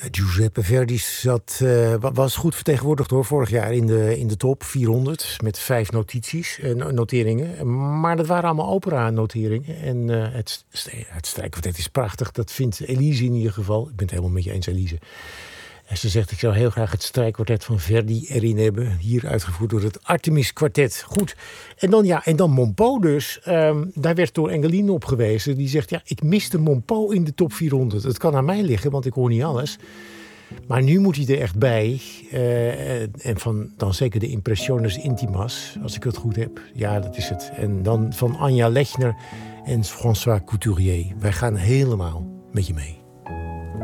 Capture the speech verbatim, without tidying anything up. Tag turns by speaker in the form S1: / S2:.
S1: Giuseppe Verdi zat, uh, was goed vertegenwoordigd hoor, vorig jaar in de, in de top vierhonderd met vijf notities, uh, noteringen. Maar dat waren allemaal opera-noteringen. En uh, het, het strijkkwartet is prachtig, dat vindt Elise in ieder geval. Ik ben het helemaal met je eens, Elise. En ze zegt, ik zou heel graag het strijkkwartet van Verdi erin hebben. Hier uitgevoerd door het Artemis Kwartet. Goed. En dan, ja, en dan Monpeux dus. Um, daar werd door Engeline op gewezen. Die zegt, ja, ik miste Monpeux in de top vierhonderd. Het kan aan mij liggen, want ik hoor niet alles. Maar nu moet hij er echt bij. Uh, en van dan zeker de Impressiones Intimas, als ik het goed heb. Ja, dat is het. En dan van Anja Lechner en François Couturier. Wij gaan helemaal met je mee.